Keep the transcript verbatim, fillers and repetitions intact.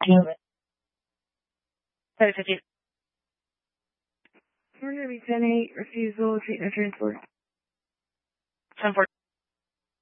Move it. seven fifty. We're going to be ten eight, refusal, treatment transport. ten four.